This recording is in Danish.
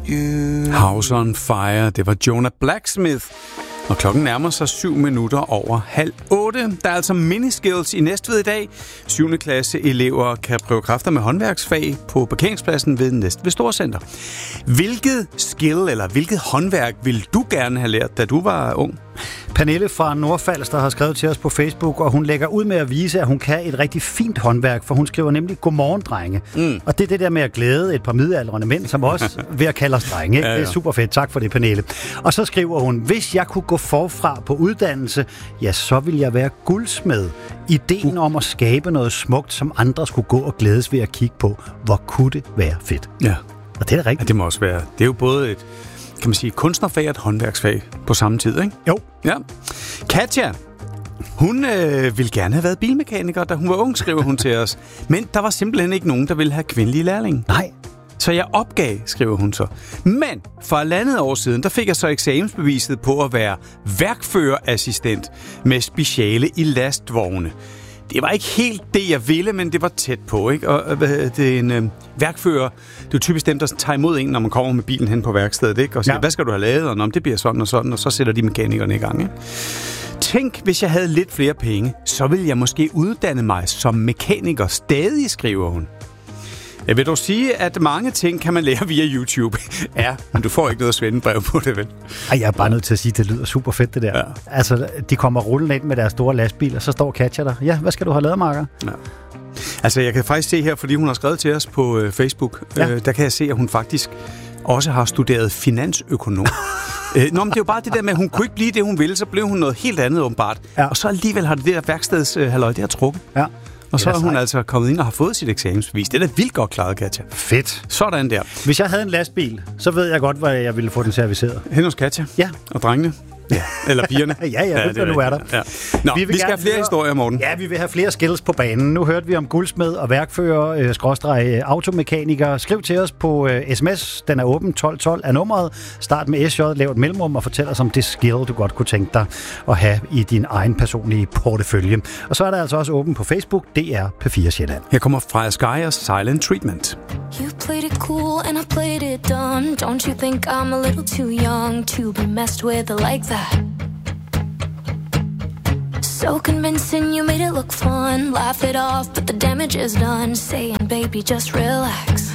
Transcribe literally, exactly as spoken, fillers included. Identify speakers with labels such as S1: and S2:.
S1: you.
S2: House on Fire, det var Jonah Blacksmith. Og klokken nærmer sig syv minutter over halv otte. Der er altså miniskills i Næstved i dag. syvende klasse elever kan prøve kræfter med håndværksfag på parkeringspladsen ved Næstved Storcenter. Hvilket skill eller hvilket håndværk ville du gerne have lært, da du var ung?
S3: Pernille fra Nordfalster har skrevet til os på Facebook, og hun lægger ud med at vise, at hun kan et rigtig fint håndværk, for hun skriver nemlig godmorgen, drenge. Mm. Og det er det der med at glæde et par midaldrende mænd, som også ved at kalde os drenge. Ja, ja. Det er super fedt. Tak for det, Pernille. Og så skriver hun, hvis jeg kunne gå forfra på uddannelse, ja, så ville jeg være guldsmed. Ideen uh. om at skabe noget smukt, som andre skulle gå og glædes ved at kigge på. Hvor kunne det være fedt?
S2: Ja.
S3: Og det er rigtigt.
S2: Ja, det må også være. Det er jo både et, kan man sige, kunstnerfag og et håndværksfag på samme tid, ikke?
S3: Jo.
S2: Ja. Katja, hun øh, ville gerne have været bilmekaniker, da hun var ung, skriver hun til os. Men der var simpelthen ikke nogen, der ville have kvindelige lærlinge.
S3: Nej.
S2: Så jeg opgav, skriver hun så. Men for et andet år siden, der fik jeg så eksamensbeviset på at være værkførerassistent med speciale i lastvogne. Det var ikke helt det, jeg ville, men det var tæt på, ikke? Og det er en øh, værkfører. Det er jo typisk dem, der tager imod en, når man kommer med bilen hen på værkstedet, ikke? Og siger, ja. Hvad skal du have lavet? Og når det bliver sådan og sådan, og så sætter de mekanikerne i gang, ikke? Tænk, hvis jeg havde lidt flere penge, så ville jeg måske uddanne mig som mekaniker stadig, skriver hun. Jeg vil dog sige, at mange ting kan man lære via YouTube. Ja, men du får ikke noget svendebrev på det, vel?
S3: Ej, jeg er bare nødt til at sige, at det lyder super fedt, det der. Ja. Altså, de kommer rullende ind med deres store lastbil, og så står Katja der. Ja, hvad skal du have lavet, Marker? Ja.
S2: Altså, jeg kan faktisk se her, fordi hun har skrevet til os på øh, Facebook, ja. øh, der kan jeg se, at hun faktisk også har studeret finansøkonom. øh, nå, men det er jo bare det der med, at hun kunne ikke blive det, hun ville, så blev hun noget helt andet, åbenbart. Ja. Og så alligevel har det der værksteds øh, halløj, det har trukket. Ja. Og så er hun altså kommet ind og har fået sit eksamensbevis. Det er da vildt godt klaret, Katja.
S3: Fedt.
S2: Sådan der.
S3: Hvis jeg havde en lastbil, så ved jeg godt, hvor jeg ville få den serviceret.
S2: Hen hos Katja?
S3: Ja.
S2: Og drengene? Ja. Eller pigerne?
S3: ja, ja, ja, det, det nu er der.
S2: Ja. Nå, vi, vi skal have flere høre... historier, Morten.
S3: Ja, vi vil have flere skills på banen. Nu hørte vi om guldsmed og værkfører, øh, skråstreg, øh, automekaniker. Skriv til os på øh, sms. Den er åben. tolv tolv er nummeret. Start med S J, lav et mellemrum og fortæl os om det skill, du godt kunne tænke dig at have i din egen personlige portefølje. Og så er der altså også åben på Facebook. Det er P fire Sjælland.
S2: Her kommer Freja Skyer Silent Treatment.
S4: You played it cool and I played it dumb. Don't you think I'm a little too young to be messed with like that? So convincing, you made it look fun. Laugh it off, but the damage is done. Saying, baby, just relax.